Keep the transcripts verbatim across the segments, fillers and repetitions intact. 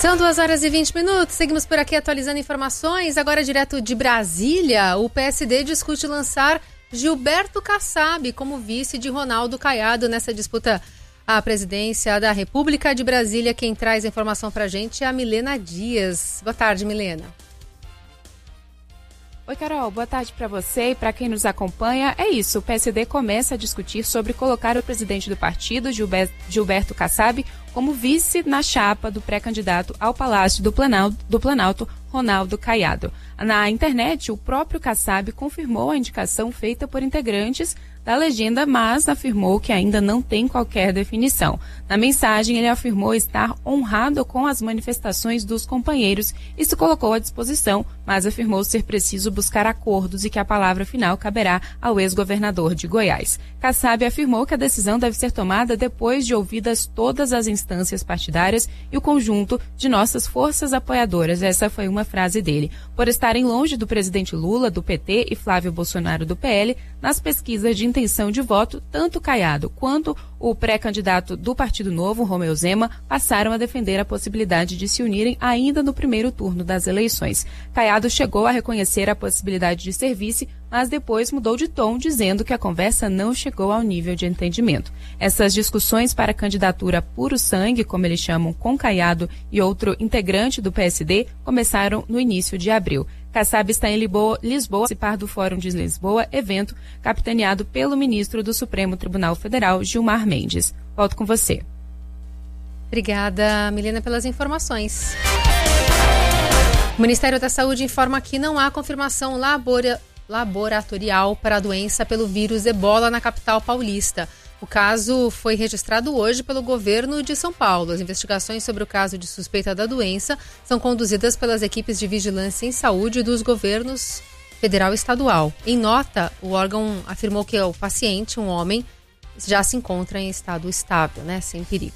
São duas horas e vinte minutos, seguimos por aqui atualizando informações. Agora, direto de Brasília, o P S D discute lançar Gilberto Kassab como vice de Ronaldo Caiado nessa disputa à presidência da República. De Brasília, quem traz a informação pra gente é a Milena Dias. Boa tarde, Milena. Oi, Carol, boa tarde para você e para quem nos acompanha. É isso, o P S D começa a discutir sobre colocar o presidente do partido, Gilberto, Gilberto Kassab, como vice na chapa do pré-candidato ao Palácio do Planalto, do Planalto, Ronaldo Caiado. Na internet, o próprio Kassab confirmou a indicação feita por integrantes da legenda, mas afirmou que ainda não tem qualquer definição. Na mensagem, ele afirmou estar honrado com as manifestações dos companheiros e se colocou à disposição, mas afirmou ser preciso buscar acordos e que a palavra final caberá ao ex-governador de Goiás. Kassab afirmou que a decisão deve ser tomada depois de ouvidas todas as instâncias partidárias e o conjunto de nossas forças apoiadoras. Essa foi uma frase dele. Por estarem longe do presidente Lula, do P T, e Flávio Bolsonaro, do P L, nas pesquisas de intenção de voto, tanto Caiado quanto o pré-candidato do Partido Novo, Romeu Zema, passaram a defender a possibilidade de se unirem ainda no primeiro turno das eleições. Caiado chegou a reconhecer a possibilidade de ser vice, mas depois mudou de tom, dizendo que a conversa não chegou ao nível de entendimento. Essas discussões para a candidatura puro sangue, como eles chamam, com Caiado e outro integrante do P S D, começaram no início de abril. Kassab está em Lisboa, Lisboa, participar do Fórum de Lisboa, evento capitaneado pelo ministro do Supremo Tribunal Federal, Gilmar Mendes. Volto com você. Obrigada, Milena, pelas informações. O Ministério da Saúde informa que não há confirmação labora, laboratorial para a doença pelo vírus Ebola na capital paulista. O caso foi registrado hoje pelo governo de São Paulo. As investigações sobre o caso de suspeita da doença são conduzidas pelas equipes de vigilância em saúde dos governos federal e estadual. Em nota, o órgão afirmou que o paciente, um homem, já se encontra em estado estável, né, sem perigo.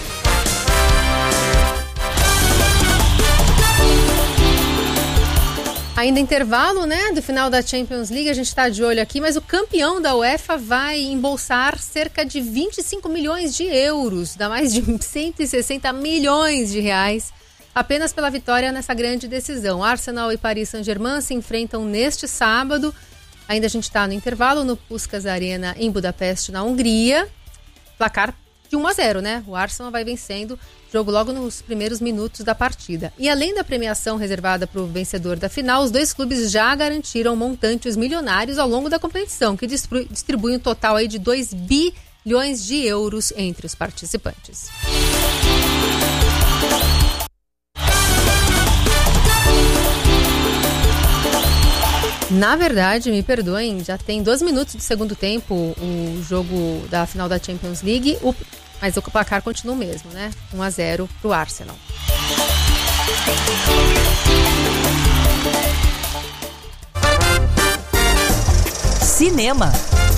Ainda intervalo, né, do final da Champions League, a gente está de olho aqui, mas o campeão da UEFA vai embolsar cerca de vinte e cinco milhões de euros, dá mais de cento e sessenta milhões de reais, apenas pela vitória nessa grande decisão. Arsenal e Paris Saint-Germain se enfrentam neste sábado, ainda a gente está no intervalo, no Puskás Arena, em Budapeste, na Hungria, placar de um a zero, né? O Arsenal vai vencendo, jogo logo nos primeiros minutos da partida. E além da premiação reservada para o vencedor da final, os dois clubes já garantiram montantes milionários ao longo da competição, que distribuem um total aí de dois bilhões de euros entre os participantes. Na verdade, me perdoem, já tem dois minutos do segundo tempo o jogo da final da Champions League, o, mas o placar continua o mesmo, né? um a zero pro Arsenal. Cinema.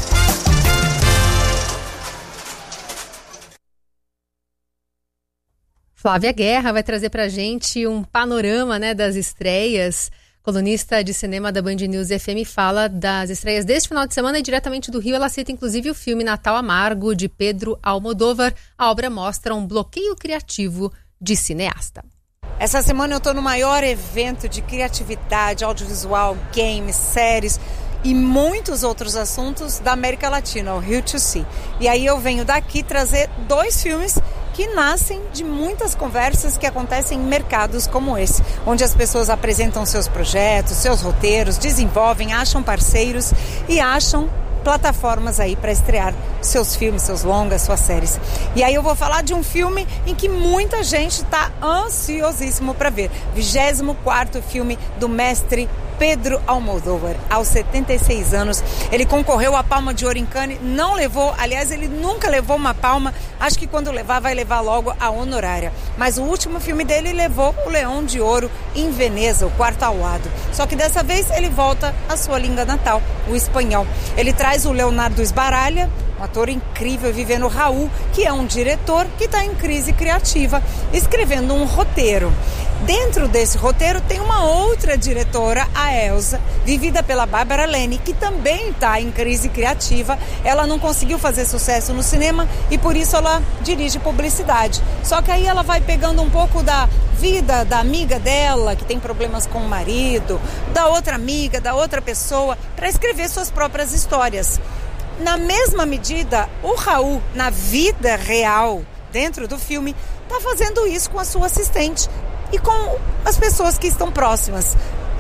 Flávia Guerra vai trazer pra gente um panorama, né, das estreias. Colunista de cinema da Band News F M fala das estreias deste final de semana e diretamente do Rio ela cita inclusive o filme Natal Amargo, de Pedro Almodóvar. A obra mostra um bloqueio criativo de cineasta. Essa semana eu estou no maior evento de criatividade, audiovisual, games, séries e muitos outros assuntos da América Latina, o Rio to See. E aí eu venho daqui trazer dois filmes que nascem de muitas conversas que acontecem em mercados como esse, onde as pessoas apresentam seus projetos, seus roteiros, desenvolvem, acham parceiros e acham plataformas aí para estrear seus filmes, seus longas, suas séries. E aí eu vou falar de um filme em que muita gente está ansiosíssimo para ver. vigésimo quarto filme do mestre Pedro Almodóvar, aos setenta e seis anos. Ele concorreu à Palma de Ouro em Cannes, não levou, aliás, ele nunca levou uma palma, acho que quando levar, vai levar logo a honorária. Mas o último filme dele levou o Leão de Ouro em Veneza, o Quarto ao Lado. Só que dessa vez ele volta à sua língua natal, o espanhol. Ele traz o Leonardo Sbaraglia, um ator incrível, vivendo Raul, que é um diretor que está em crise criativa, escrevendo um roteiro. Dentro desse roteiro tem uma outra diretora, a Elsa, vivida pela Bárbara Lene, que também está em crise criativa. Ela não conseguiu fazer sucesso no cinema e por isso ela dirige publicidade. Só que aí ela vai pegando um pouco da vida da amiga dela, que tem problemas com o marido, da outra amiga, da outra pessoa, para escrever suas próprias histórias. Na mesma medida, o Raul, na vida real, dentro do filme, está fazendo isso com a sua assistente e com as pessoas que estão próximas.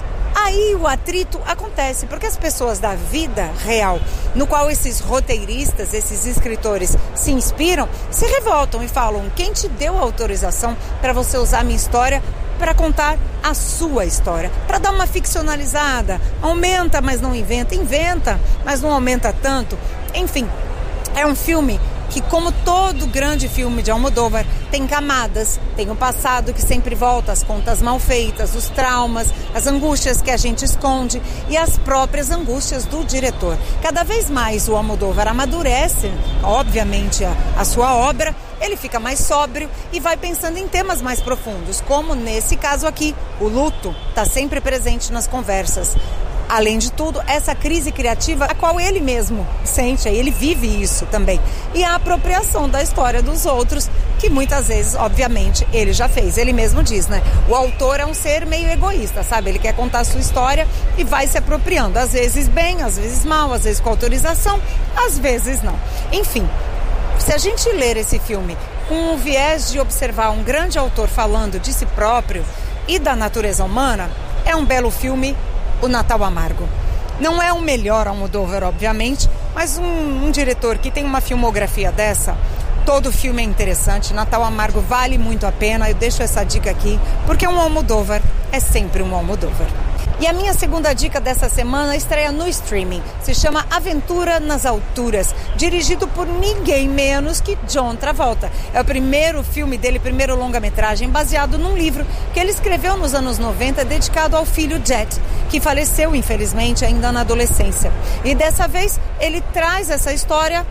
Aí o atrito acontece, porque as pessoas da vida real, no qual esses roteiristas, esses escritores se inspiram, se revoltam e falam: quem te deu a autorização para você usar a minha história para contar a sua história, para dar uma ficcionalizada? Aumenta, mas não inventa, inventa, mas não aumenta tanto. Enfim, é um filme que, como todo grande filme de Almodóvar, tem camadas, tem o passado que sempre volta, as contas mal feitas, os traumas, as angústias que a gente esconde e as próprias angústias do diretor. Cada vez mais o Almodóvar amadurece, obviamente, a, a sua obra, ele fica mais sóbrio e vai pensando em temas mais profundos, como nesse caso aqui, o luto está sempre presente nas conversas. Além de tudo, essa crise criativa, a qual ele mesmo sente, ele vive isso também. E a apropriação da história dos outros, que muitas vezes, obviamente, ele já fez. Ele mesmo diz, né? O autor é um ser meio egoísta, sabe? Ele quer contar a sua história e vai se apropriando. Às vezes bem, às vezes mal, às vezes com autorização, às vezes não. Enfim, se a gente ler esse filme com o viés de observar um grande autor falando de si próprio e da natureza humana, é um belo filme, O Natal Amargo. Não é o melhor Almodóvar, obviamente, mas um, um diretor que tem uma filmografia dessa, todo filme é interessante. Natal Amargo vale muito a pena. Eu deixo essa dica aqui, porque um Almodóvar é sempre um Almodóvar. E a minha segunda dica dessa semana estreia no streaming. Se chama Aventura nas Alturas, dirigido por ninguém menos que John Travolta. É o primeiro filme dele, primeiro longa-metragem, baseado num livro que ele escreveu nos anos noventa, dedicado ao filho Jet, que faleceu, infelizmente, ainda na adolescência. E dessa vez ele traz essa história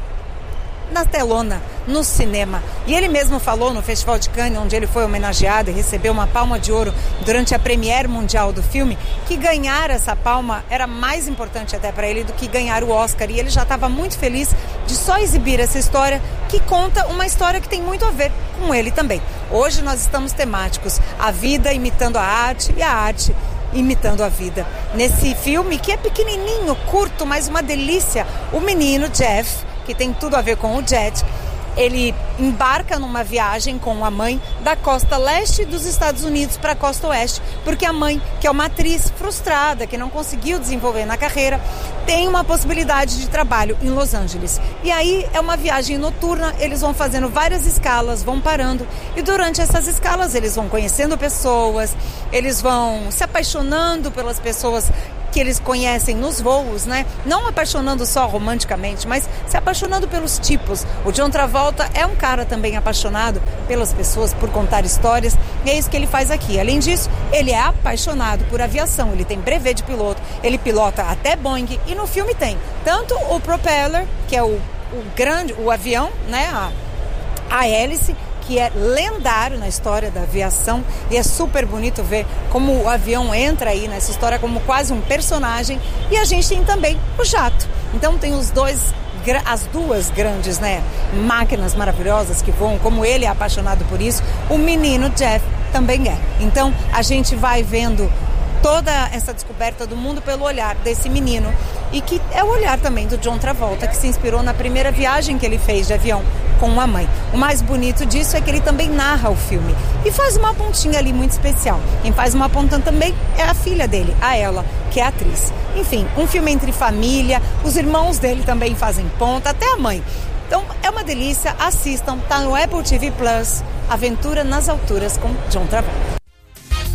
na telona, no cinema. E ele mesmo falou no Festival de Cannes, onde ele foi homenageado e recebeu uma palma de ouro durante a premiere mundial do filme, que ganhar essa palma era mais importante até para ele do que ganhar o Oscar. E ele já estava muito feliz de só exibir essa história, que conta uma história que tem muito a ver com ele também. Hoje nós estamos temáticos, a vida imitando a arte e a arte imitando a vida. Nesse filme, que é pequenininho, curto, mas uma delícia, o menino Jeff, que tem tudo a ver com o Jet, ele embarca numa viagem com a mãe da costa leste dos Estados Unidos para a costa oeste, porque a mãe, que é uma atriz frustrada, que não conseguiu desenvolver na carreira, tem uma possibilidade de trabalho em Los Angeles. E aí é uma viagem noturna, eles vão fazendo várias escalas, vão parando, e durante essas escalas eles vão conhecendo pessoas, eles vão se apaixonando pelas pessoas que eles conhecem nos voos, né? Não apaixonando só romanticamente, mas se apaixonando pelos tipos. O John Travolta é um cara também apaixonado pelas pessoas, por contar histórias, e é isso que ele faz aqui. Além disso, ele é apaixonado por aviação, ele tem brevet de piloto, ele pilota até Boeing, e no filme tem tanto o propeller, que é o, o grande, o avião, né? A, a hélice, que é lendário na história da aviação, e é super bonito ver como o avião entra aí nessa história como quase um personagem. E a gente tem também o jato. Então tem os dois, as duas grandes, né, máquinas maravilhosas que voam, como ele é apaixonado por isso, o menino Jeff também é. Então a gente vai vendo toda essa descoberta do mundo pelo olhar desse menino, e que é o olhar também do John Travolta, que se inspirou na primeira viagem que ele fez de avião com a mãe. O mais bonito disso é que ele também narra o filme e faz uma pontinha ali muito especial. Quem faz uma ponta também é a filha dele, a Ella, que é atriz. Enfim, um filme entre família, os irmãos dele também fazem ponta, até a mãe. Então é uma delícia, assistam, tá no Apple T V Plus, Aventura nas Alturas com John Travolta.